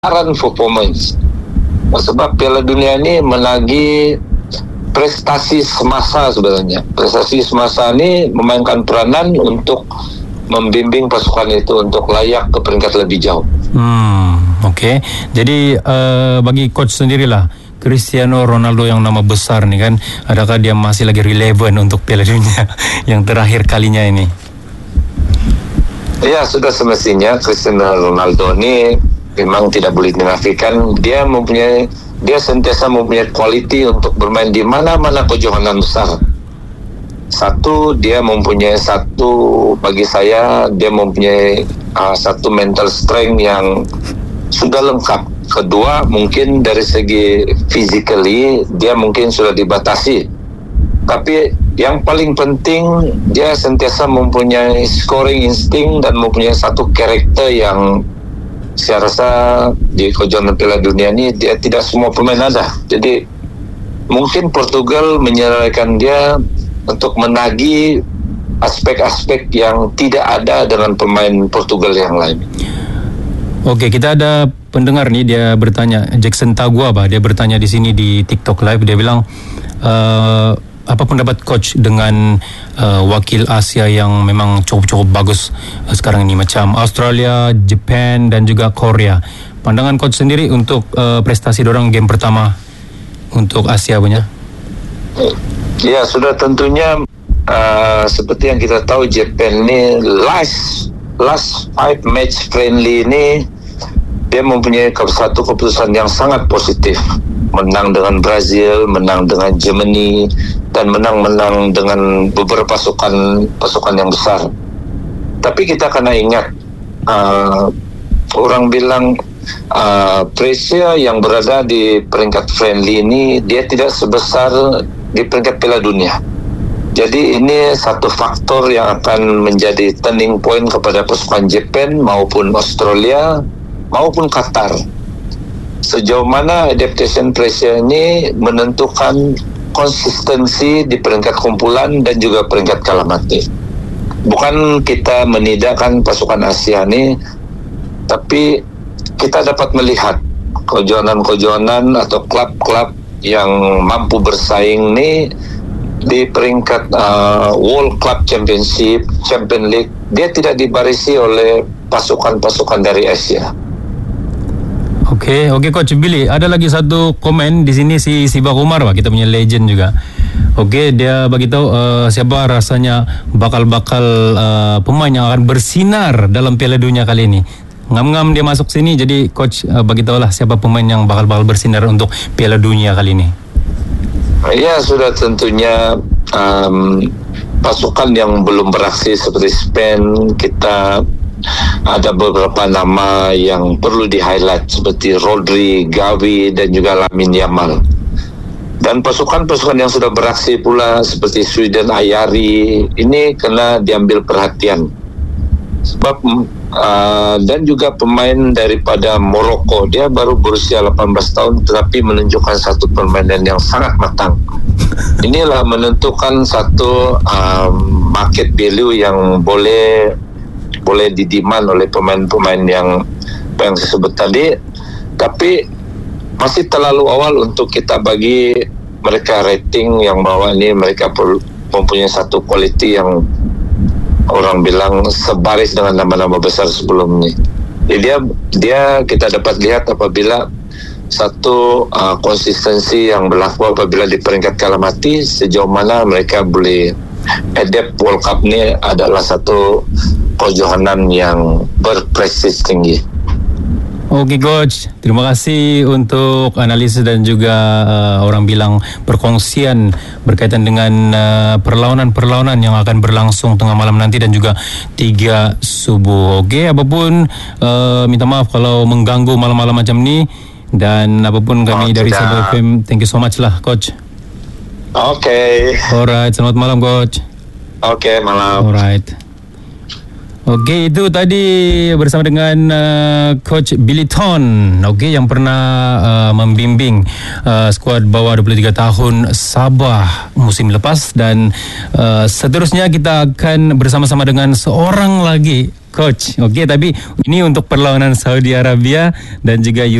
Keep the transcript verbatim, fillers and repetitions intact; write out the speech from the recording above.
Current performance. Sebab Piala Dunia ni menagi prestasi semasa sebenarnya. Prestasi semasa ni memainkan peranan untuk membimbing pasukan itu untuk layak ke peringkat lebih jauh. Hmm, okey. Jadi uh, bagi coach sendirilah, Cristiano Ronaldo yang nama besar ni kan, adakah dia masih lagi relevan untuk Piala Dunia yang terakhir kalinya ini? Ya, sudah semestinya Cristiano Ronaldo ni memang tidak boleh dinafikan, dia mempunyai dia sentiasa mempunyai kualiti untuk bermain di mana-mana kejohanan besar. Satu, dia mempunyai satu bagi saya dia mempunyai uh, satu mental strength yang sudah lengkap. Kedua, mungkin dari segi physically dia mungkin sudah dibatasi. Tapi yang paling penting, dia sentiasa mempunyai scoring instinct dan mempunyai satu karakter yang saya rasa di kejuaraan Piala Dunia ni dia tidak semua pemain ada. Jadi mungkin Portugal menyerahkan dia untuk menagih aspek-aspek yang tidak ada dengan pemain Portugal yang lain. Okey, kita ada pendengar ni, dia bertanya, Jackson Taguaba, dia bertanya di sini di TikTok Live, dia bilang uh, apa pendapat coach dengan uh, wakil Asia yang memang cukup-cukup bagus uh, sekarang ini, macam Australia, Japan dan juga Korea. Pandangan coach sendiri untuk uh, prestasi dorang game pertama untuk Asia punya? Ya, sudah tentunya uh, seperti yang kita tahu, Japan ni last last five match friendly ni dia mempunyai satu keputusan yang sangat positif. Menang dengan Brazil, menang dengan Germany dan menang-menang dengan beberapa pasukan pasukan yang besar. Tapi kita kena ingat, uh, orang bilang uh, pressure yang berada di peringkat friendly ini dia tidak sebesar di peringkat Piala Dunia. Jadi ini satu faktor yang akan menjadi turning point kepada pasukan Jepun maupun Australia maupun Qatar. Sejauh mana adaptation pressure ini menentukan konsistensi di peringkat kumpulan dan juga peringkat kalah mati. Bukan kita menidakkan pasukan Asia ini, tapi kita dapat melihat kejohanan-kejohanan atau klub-klub yang mampu bersaing ni di peringkat uh, World Club Championship, Champion League, dia tidak dibarisi oleh pasukan-pasukan dari Asia. Okey, okey coach Billy, ada lagi satu komen di sini si Sibak Umar, Pak, kita punya legend juga. Okey, dia bagi tahu uh, siapa rasanya bakal-bakal uh, pemain yang akan bersinar dalam Piala Dunia kali ini. Ngam-ngam dia masuk sini, jadi coach uh, bagi tahulah siapa pemain yang bakal-bakal bersinar untuk Piala Dunia kali ini. Ya, sudah tentunya um, pasukan yang belum beraksi seperti Spain, kita ada beberapa nama yang perlu di-highlight seperti Rodri, Gavi dan juga Lamine Yamal. Dan pasukan-pasukan yang sudah beraksi pula seperti Sweden, Ayari, ini kena diambil perhatian. Sebab uh, dan juga pemain daripada Morocco, dia baru berusia lapan belas tahun tetapi menunjukkan satu permainan yang sangat matang. Inilah menentukan satu um, market value yang boleh boleh didiman oleh pemain-pemain yang yang saya sebut tadi. Tapi masih terlalu awal untuk kita bagi mereka rating yang bawah ini. Mereka perlu mempunyai satu kualiti yang orang bilang sebaris dengan nama-nama besar sebelum ini. Jadi dia dia kita dapat lihat apabila satu uh, konsistensi yang berlaku apabila di peringkat kalah mati, sejauh mana mereka boleh adapt. World Cup ni adalah satu kejohanan yang berprestasi tinggi. Okey coach, terima kasih untuk analisis dan juga uh, orang bilang perkongsian berkaitan dengan uh, perlawanan-perlawanan yang akan berlangsung tengah malam nanti dan juga tiga subuh. Okey, apapun uh, minta maaf kalau mengganggu malam-malam macam ni, dan apapun kami oh, dari Sabah F M, thank you so much lah coach. Okey. Alright, selamat malam coach. Okey, malam. Alright. Okey, itu tadi bersama dengan uh, Coach Billy Ton, okey, yang pernah uh, membimbing uh, skuad bawah dua puluh tiga tahun Sabah musim lepas. Dan uh, seterusnya kita akan bersama-sama dengan seorang lagi coach. Okey, tapi ini untuk perlawanan Saudi Arabia dan juga